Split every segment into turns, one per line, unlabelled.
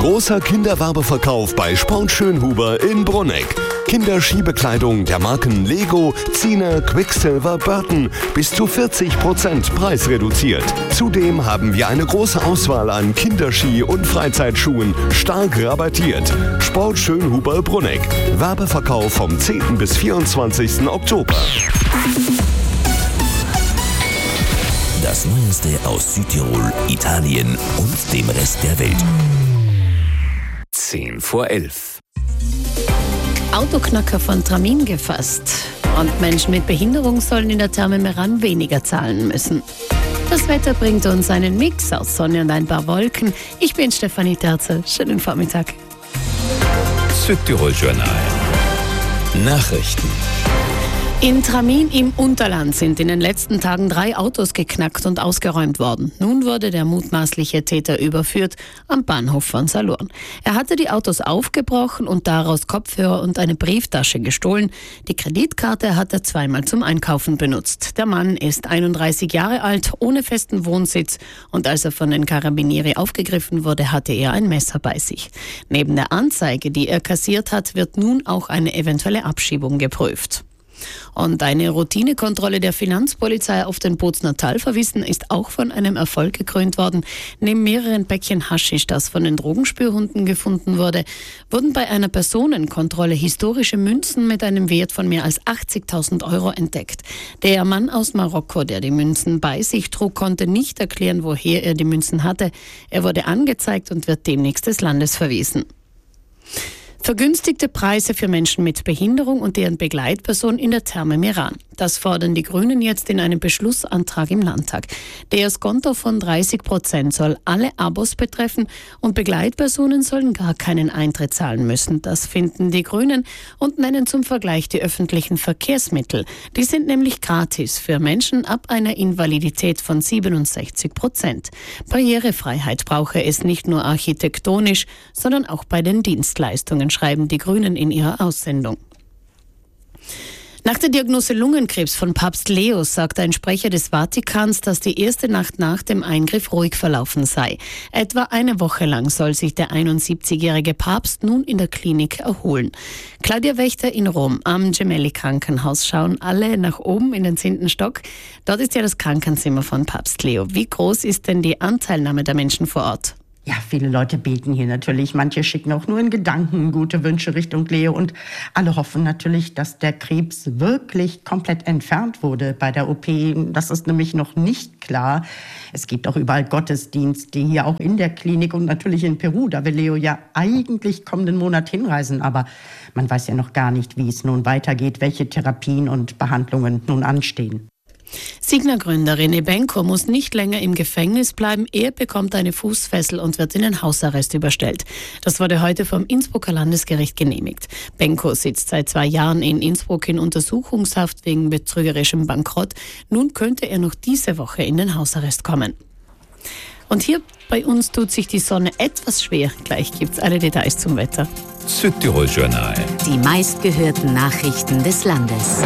Großer Kinderwerbeverkauf bei Sport Schönhuber in Brunegg. Kinderskibekleidung der Marken Lego, Zine, Quicksilver, Burton bis zu 40% preisreduziert. Zudem haben wir eine große Auswahl an Kinderski- und Freizeitschuhen, stark rabattiert. Sport Schönhuber Brunegg. Werbeverkauf vom 10. bis 24. Oktober.
Das Neueste aus Südtirol, Italien und dem Rest der Welt. 10 vor 11.
Autoknacker von Tramin gefasst. Und Menschen mit Behinderung sollen in der Therme Meran weniger zahlen müssen. Das Wetter bringt uns einen Mix aus Sonne und ein paar Wolken. Ich bin Stefanie Terzer. Schönen Vormittag.
Südtirol Journal. Nachrichten.
In Tramin im Unterland sind in den letzten Tagen 3 Autos geknackt und ausgeräumt worden. Nun wurde der mutmaßliche Täter überführt am Bahnhof von Salurn. Er hatte die Autos aufgebrochen und daraus Kopfhörer und eine Brieftasche gestohlen. Die Kreditkarte hat er zweimal zum Einkaufen benutzt. Der Mann ist 31 Jahre alt, ohne festen Wohnsitz, und als er von den Carabinieri aufgegriffen wurde, hatte er ein Messer bei sich. Neben der Anzeige, die er kassiert hat, wird nun auch eine eventuelle Abschiebung geprüft. Und eine Routinekontrolle der Finanzpolizei auf den Bozner Talferwiesen ist auch von einem Erfolg gekrönt worden. Neben mehreren Päckchen Haschisch, das von den Drogenspürhunden gefunden wurde, wurden bei einer Personenkontrolle historische Münzen mit einem Wert von mehr als 80.000 Euro entdeckt. Der Mann aus Marokko, der die Münzen bei sich trug, konnte nicht erklären, woher er die Münzen hatte. Er wurde angezeigt und wird demnächst des Landes verwiesen. Vergünstigte Preise für Menschen mit Behinderung und deren Begleitperson in der Therme Meran. Das fordern die Grünen jetzt in einem Beschlussantrag im Landtag. Der Skonto von 30% soll alle Abos betreffen und Begleitpersonen sollen gar keinen Eintritt zahlen müssen. Das finden die Grünen und nennen zum Vergleich die öffentlichen Verkehrsmittel. Die sind nämlich gratis für Menschen ab einer Invalidität von 67%. Barrierefreiheit brauche es nicht nur architektonisch, sondern auch bei den Dienstleistungen, schreiben die Grünen in ihrer Aussendung. Nach der Diagnose Lungenkrebs von Papst Leo sagt ein Sprecher des Vatikans, dass die erste Nacht nach dem Eingriff ruhig verlaufen sei. Etwa eine Woche lang soll sich der 71-jährige Papst nun in der Klinik erholen. Claudia Wächter in Rom am Gemelli-Krankenhaus schauen alle nach oben in den 10. Stock. Dort ist ja das Krankenzimmer von Papst Leo. Wie groß ist denn die Anteilnahme der Menschen vor Ort?
Ja, viele Leute beten hier natürlich. Manche schicken auch nur in Gedanken gute Wünsche Richtung Leo. Und alle hoffen natürlich, dass der Krebs wirklich komplett entfernt wurde bei der OP. Das ist nämlich noch nicht klar. Es gibt auch überall Gottesdienste, hier auch in der Klinik und natürlich in Peru. Da will Leo ja eigentlich kommenden Monat hinreisen. Aber man weiß ja noch gar nicht, wie es nun weitergeht, welche Therapien und Behandlungen nun anstehen.
Signa-Gründer René Benko muss nicht länger im Gefängnis bleiben. Er bekommt eine Fußfessel und wird in den Hausarrest überstellt. Das wurde heute vom Innsbrucker Landesgericht genehmigt. Benko sitzt seit 2 Jahren in Innsbruck in Untersuchungshaft wegen betrügerischem Bankrott. Nun könnte er noch diese Woche in den Hausarrest kommen. Und hier bei uns tut sich die Sonne etwas schwer. Gleich gibt's alle Details zum Wetter.
Südtirol Journal.
Die meistgehörten Nachrichten des Landes.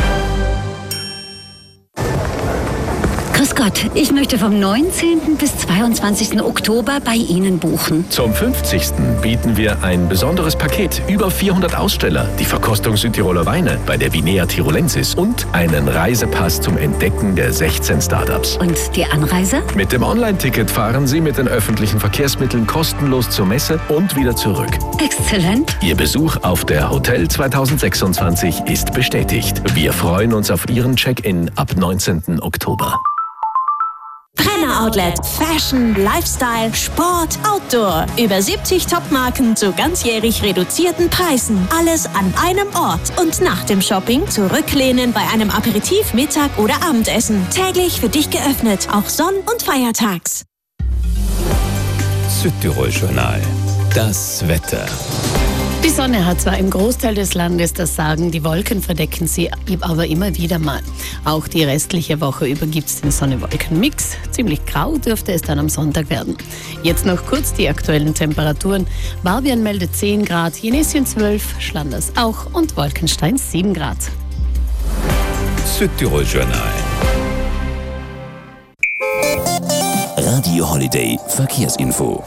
Grüß Gott, ich möchte vom 19. bis 22. Oktober bei Ihnen buchen.
Zum 50. bieten wir ein besonderes Paket. Über 400 Aussteller, die Verkostung Südtiroler Weine bei der Vinea Tirolensis und einen Reisepass zum Entdecken der 16 Startups.
Und die Anreise?
Mit dem Online-Ticket fahren Sie mit den öffentlichen Verkehrsmitteln kostenlos zur Messe und wieder zurück.
Exzellent.
Ihr Besuch auf der Hotel 2026 ist bestätigt. Wir freuen uns auf Ihren Check-in ab 19. Oktober.
Brenner Outlet. Fashion, Lifestyle, Sport, Outdoor. Über 70 Top-Marken zu ganzjährig reduzierten Preisen. Alles an einem Ort. Und nach dem Shopping zurücklehnen bei einem Aperitif, Mittag oder Abendessen. Täglich für dich geöffnet, auch sonn- und feiertags.
Südtirol Journal. Das Wetter.
Die Sonne hat zwar im Großteil des Landes das Sagen, die Wolken verdecken sie aber immer wieder mal. Auch die restliche Woche über gibt es den Sonne-Wolken-Mix. Ziemlich grau dürfte es dann am Sonntag werden. Jetzt noch kurz die aktuellen Temperaturen. Barbian meldet 10 Grad, Jenesien 12, Schlanders auch und Wolkenstein 7 Grad.
Südtirol Journal. Radio Holiday Verkehrsinfo.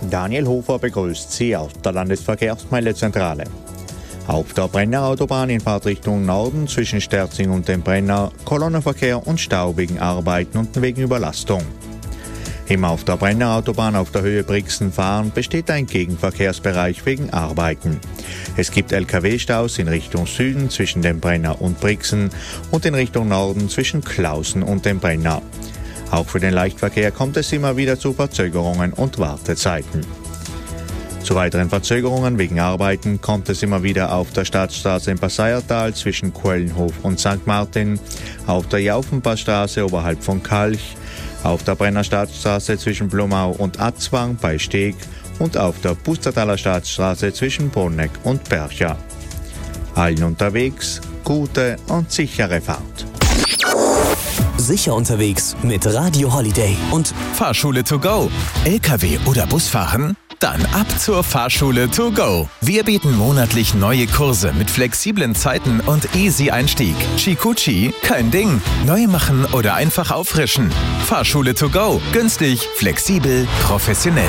Daniel Hofer begrüßt Sie aus der Landesverkehrsmeldezentrale. Auf der Brenner Autobahn in Fahrtrichtung Norden zwischen Sterzing und dem Brenner Kolonnenverkehr und Stau wegen Arbeiten und wegen Überlastung. Im auf der Brenner Autobahn auf der Höhe Brixen fahren besteht ein Gegenverkehrsbereich wegen Arbeiten. Es gibt LKW-Staus in Richtung Süden zwischen dem Brenner und Brixen und in Richtung Norden zwischen Klausen und dem Brenner. Auch für den Leichtverkehr kommt es immer wieder zu Verzögerungen und Wartezeiten. Zu weiteren Verzögerungen wegen Arbeiten kommt es immer wieder auf der Stadtstraße im Passeiertal zwischen Quellenhof und St. Martin, auf der Jaufenpassstraße oberhalb von Kalch, auf der Brenner Stadtstraße zwischen Blumau und Atzwang bei Steg und auf der Pustertaler Stadtstraße zwischen Bonneck und Bercha. Allen unterwegs gute und sichere Fahrt.
Sicher unterwegs mit Radio Holiday und
Fahrschule to go. LKW oder Busfahren? Dann ab zur Fahrschule to go. Wir bieten monatlich neue Kurse mit flexiblen Zeiten und easy Einstieg. Chikuchi, kein Ding. Neu machen oder einfach auffrischen. Fahrschule to go. Günstig, flexibel, professionell.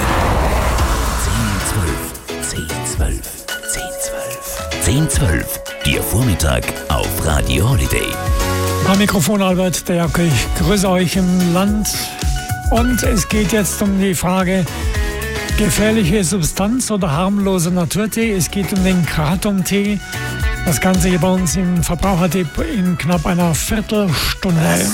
10-12. Ihr Vormittag auf Radio Holiday.
Am Mikrofon Albert der Jacke. Ich grüße euch im Land. Und es geht jetzt um die Frage, gefährliche Substanz oder harmloser Naturtee. Es geht um den Kratom-Tee. Das Ganze hier bei uns im Verbrauchertipp in knapp einer Viertelstunde.